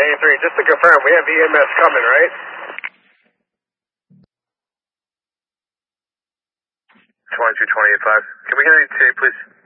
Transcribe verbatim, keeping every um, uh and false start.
A three, just to confirm, we have E M S coming, right? twenty-two twenty-eight five. Can we get an E T A, please?